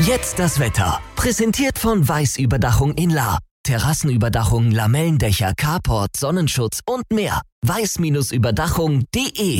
Jetzt das Wetter. Präsentiert von Weiß-Überdachung in Lahr. Terrassenüberdachung, Lamellendächer, Carport, Sonnenschutz und mehr. weiß-überdachung.de.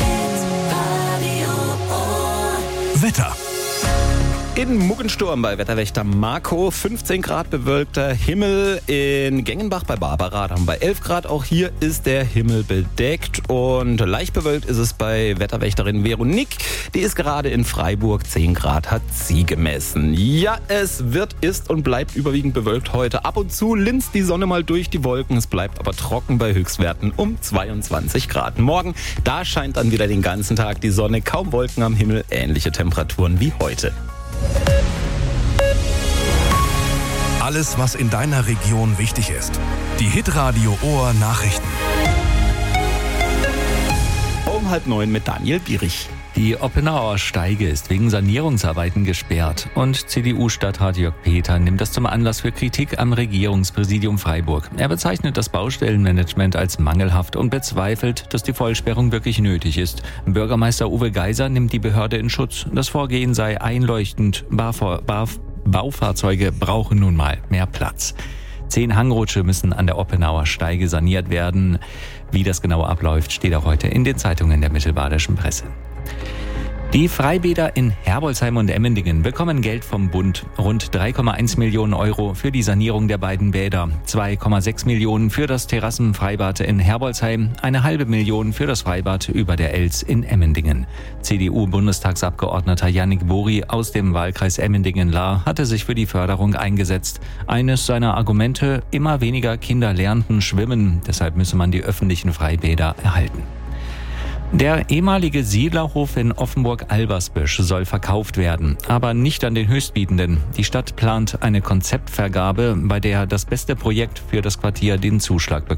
Wetter. In Muggensturm bei Wetterwächter Marco, 15 Grad bewölkter Himmel. In Gengenbach bei Barbara haben wir 11 Grad. Auch hier ist der Himmel bedeckt und leicht bewölkt ist es bei Wetterwächterin Veronique. Die ist gerade in Freiburg, 10 Grad hat sie gemessen. Ja, es ist und bleibt überwiegend bewölkt heute. Ab und zu linst die Sonne mal durch die Wolken. Es bleibt aber trocken bei Höchstwerten um 22 Grad. Morgen, da scheint dann wieder den ganzen Tag die Sonne. Kaum Wolken am Himmel, ähnliche Temperaturen wie heute. Alles, was in deiner Region wichtig ist. Die Hitradio Ohr Nachrichten. Um 8:30 mit Daniel Bierich. Die Oppenauer Steige ist wegen Sanierungsarbeiten gesperrt und CDU-Stadtrat Jörg Peter nimmt das zum Anlass für Kritik am Regierungspräsidium Freiburg. Er bezeichnet das Baustellenmanagement als mangelhaft und bezweifelt, dass die Vollsperrung wirklich nötig ist. Bürgermeister Uwe Geiser nimmt die Behörde in Schutz. Das Vorgehen sei einleuchtend. Baufahrzeuge brauchen nun mal mehr Platz. 10 Hangrutsche müssen an der Oppenauer Steige saniert werden. Wie das genau abläuft, steht auch heute in den Zeitungen der mittelbadischen Presse. Die Freibäder in Herbolzheim und Emmendingen bekommen Geld vom Bund. Rund 3,1 Millionen Euro für die Sanierung der beiden Bäder, 2,6 Millionen für das Terrassenfreibad in Herbolzheim, 1,5 Million für das Freibad über der Elz in Emmendingen. CDU-Bundestagsabgeordneter Yannick Bori aus dem Wahlkreis Emmendingen-Lahr hatte sich für die Förderung eingesetzt. Eines seiner Argumente: immer weniger Kinder lernten schwimmen, deshalb müsse man die öffentlichen Freibäder erhalten. Der ehemalige Siedlerhof in Offenburg-Albersbüsch soll verkauft werden, aber nicht an den Höchstbietenden. Die Stadt plant eine Konzeptvergabe, bei der das beste Projekt für das Quartier den Zuschlag bekommt.